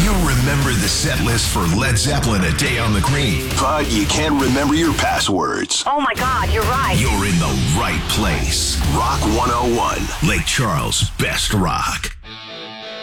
You remember the set list for Led Zeppelin: A Day on the Green, but you can't remember your passwords. Oh my God, you're right. You're in the right place. Rock 101. Lake Charles' best rock.